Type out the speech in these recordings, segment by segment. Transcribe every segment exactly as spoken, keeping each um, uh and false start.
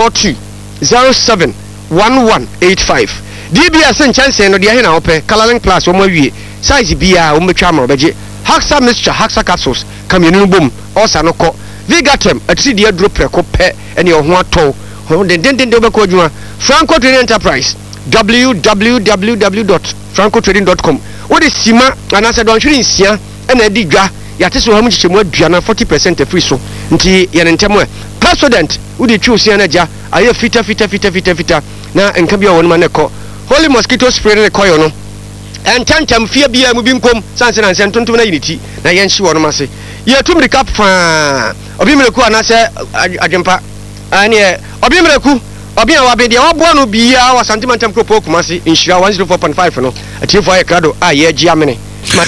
four two zero seven one one eight five. D B S nkyɛnse no de ahe na wopɛ Calalink Plus wɔn awie size bia wɔn betwa ama obɛgye Haxa mixture Haxa capsules kamienu no bom ɔsa no kɔ Vigatem atiri de aduro prɛko pɛ ɛne ɔho atɔ ho den den den de obɛkɔ adwuma Franco Trading Enterprise w w w dot franco trading dot com wo de sima anase dɔnhwere nsia ɛna adi dwa yate so hamu kyekyemu aduana forty percent free so nti yɛne ntɛm ɛ Pepsodent wo de twi osia na gya ayɛ fita fita fita fita fita na nka bia wɔn ma ne kɔ Holy mosquito spray ne kɔyɔ no ɛntantam fie bia mu bi nkom sanse na nsɛm tontom na yiniti na yɛnhye wɔn ma se yɛtum recap fa obi mreku anase adwempa ane obi mreku obi a wabe de waboa no bia wa santimentam kropo kumase inhyira one oh four point five no atiefo aye krado a ye gia mene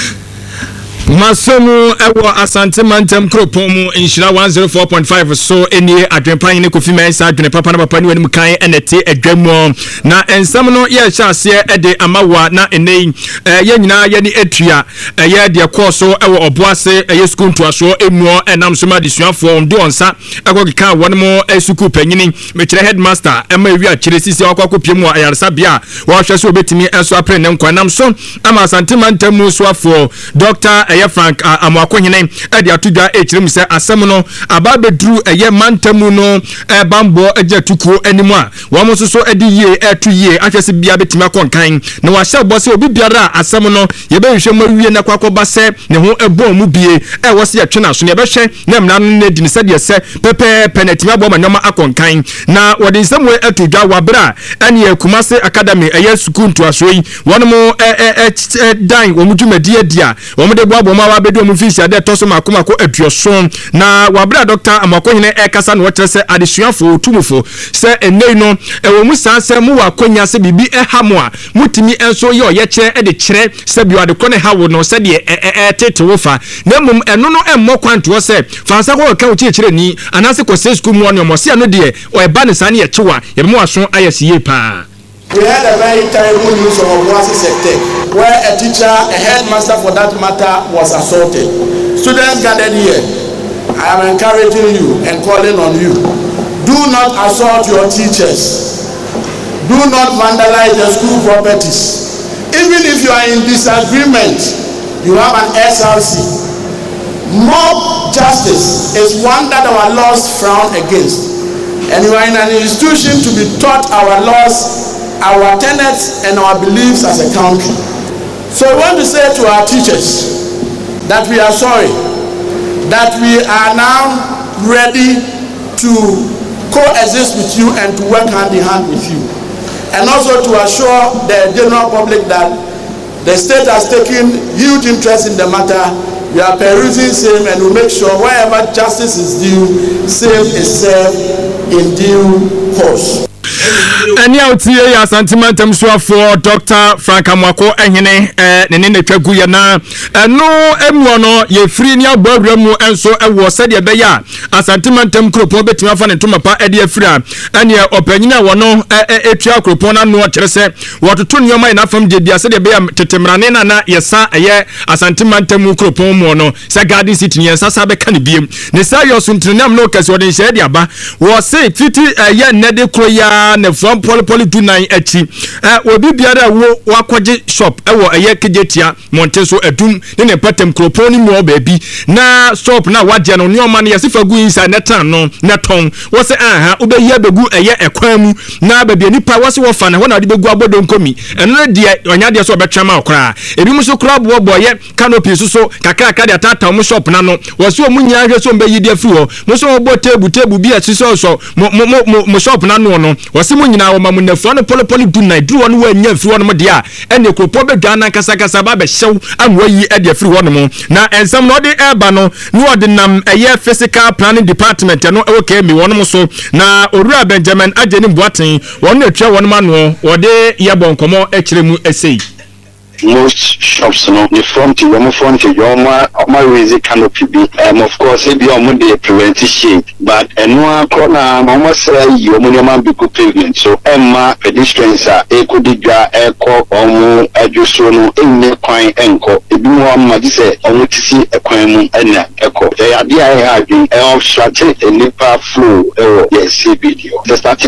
Masomu ewo asante mantem kropo mu inhyira one oh four point five so enie adwempan ne kofi mensa adwene papa na papa ne wani kan enete adwamo na ensam no ye hya ase ede amawa na enei ye nyina ye ni etua ye de koso ewo oboase ye school ntoaso emuo enam so ma desuafo ndi onsa ekokeka won mo esuku panyini mekire headmaster ema wi akire sisi akwakopi mu ayarsa bia wo hwese obetimi enso apre ne nkwanam so ama asante mantem mu so afo doctor Frank Amwakohene edi atudwa echirim se asem no aba bedru eye mantamu no e bambo eje tukuo animu a wo mo so edi yie etu yie ahwese bia betimi akonkan na wa hye bo se obi biara asem no ye be hwehwe mawie na kwakoba se ne ho ebo mu bie e wo se ye twena so ne be hwe na mna no ne di ne se de se pepe penetimi abo manyoma akonkan na wodi nsem we atudwa wabra ene Kumase Academy eye sukuu ntoaso yi wono mo e dan wo mu dwumadi adia wo mo de bo ma wa bedo mu fisi ade toso makoma ko aduoso na wabra doctor Amakohene e kasa no wotre se adesuafo tumufo se enei no e wo mu sanse mu wa konya se bibi e hamo a mutimi enso ye oye kire e de kire se bi wade kone hawo no se de e tete wo fa na mum eno no emmo kwanto se fansa ko ka wo kire ni anase ko se school mu ono mo se no de o e ba ne sane ye kyewa ye mu aso ayesiye pa. We had a very terrible news of Obuasi sector where a teacher, a headmaster for that matter, was assaulted. Students gathered here. I am encouraging you and calling on you. Do not assault your teachers. Do not vandalize the school properties. Even if you are in disagreement, you have an S R C. Mob justice is one that our laws frown against. And you are in an institution to be taught our laws, our tenets and our beliefs as a country. So I want to say to our teachers that we are sorry, that we are now ready to coexist with you and to work hand in hand with you. And also to assure the general public that the state has taken huge interest in the matter. We are perusing same and we make sure wherever justice is due, same is served in due course. Any out here ya sentimentum so for Doctor Frank Amwako ehene eh ne ne twagu ye na eno emu no ye free ni abawra mu enso ewo se de be ya asentimentum kropo betimi afa ne ntoma e de afira ene opanyina wo no etwa kropo na no kire se wototo nyoma ina fam de dia se de be ya tetemrane na na yesa eye asentimentum kropo mu no se Garden City ne sasa be kan biem ne sa yo so ntrenam no kase odin hye de aba wo se titi eye nede kroya ne from poli poli do nine echi eh obi biara wo wakwaje shop ewo eye kejetia monteso edum ne ne patem kropo ni mo baabi na shop na waje no nyoma ne yesifa gu inside netan no neton wo se aha obeyi abegu eye ekwan mu na baabi nipa wo se wo fa na ho na de begu abodo nkomi eno de onya de so obetwama okra ebi mu so club wo boye canopy so so kakra ka de atata mu shop na no wo se o munya hwe so mbeyi de afi ho mo so obo table table bi a so so mo mo mo shop na no no wo se nyina wo mamunafo no polo polo du na duru no wanya firi wono de a ene kropo bedwa na kasa kasa ba be hyew anwayi e de firi wono na ensam no de eba no no de nam eye physical planning department no e okay mi wono so na Owura Benjamin Ageni Boaten wono atwa wono ma no wo de ye bonkomo e kire mu esei. Most shops no the front you front you my raise canopy be um of course it be on the prevent shade but enwa corner mama say you money be good pavement so emma pedestrians are eco digwa eco omu adwuso no enne kwan enko ebi mo amma di say omu tisi ekwan mu ena eco e ade ai ha adwin e obstruct a nipa flow e yes video